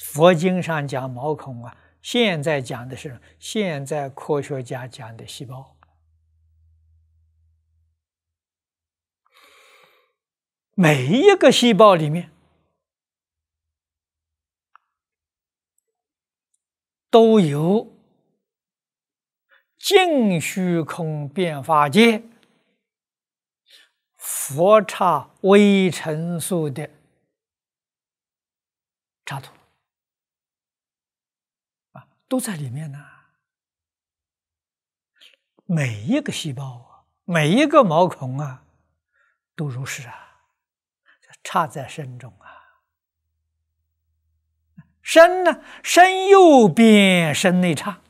佛经上讲毛孔啊，现在讲的是现在科学家讲的细胞。每一个细胞里面都有净虚空变法界佛刹微尘数的插图啊，都在里面呢。每一个细胞啊，每一个毛孔啊，都如是啊，差在身中啊。身呢，身右边，身内差，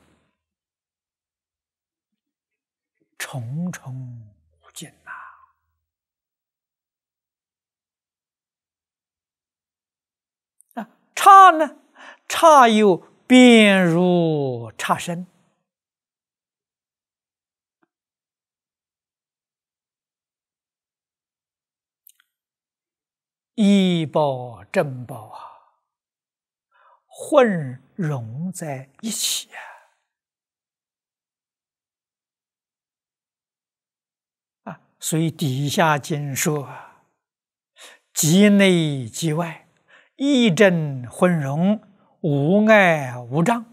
重重无尽呐。刹呢，刹又变如刹身。依报正报啊，混融在一起啊！所以底下经说啊，即内即外，一真混融，无碍无障。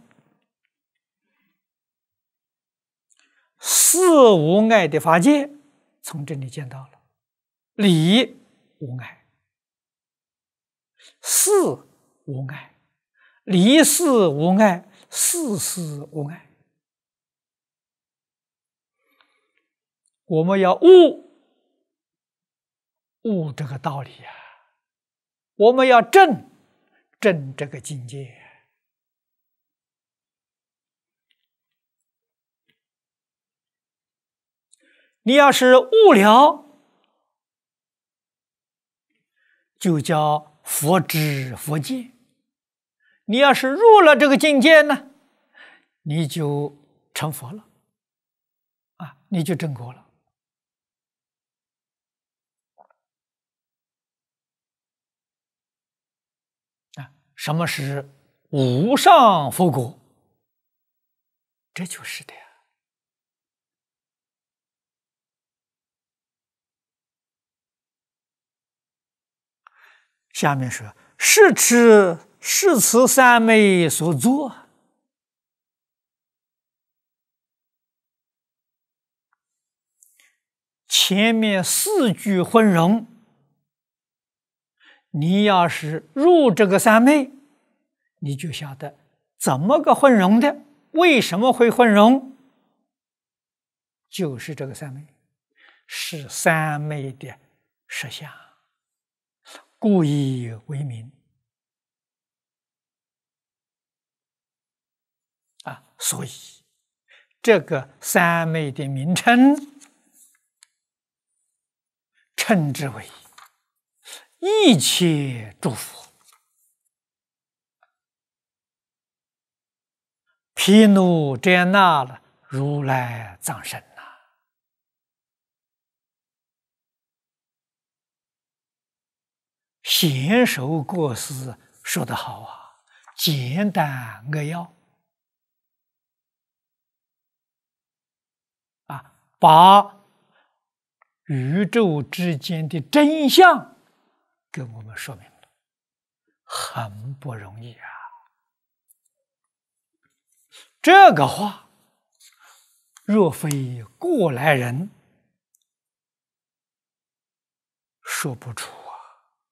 四无碍的法界，从这里见到了。理无碍，事无碍，离事无碍，事事无碍。我们要悟这个道理呀，我们要证这个境界。你要是悟了，就叫佛知佛见；你要是入了这个境界呢，你就成佛了啊，你就证果了。啊，什么是无上佛果？这就是的呀。下面说，是此三昧所作。前面四句混融，你要是入这个三昧，你就晓得怎么个混融的，为什么会混融，就是这个三昧，是三昧的实相，故以为名啊。所以这个三昧的名称称之为一切诸佛毗卢遮那了如来藏身呐。贤首过失说得好啊，简单扼要啊，把宇宙之间的真相给我们说明了，很不容易啊。这个话若非过来人，说不出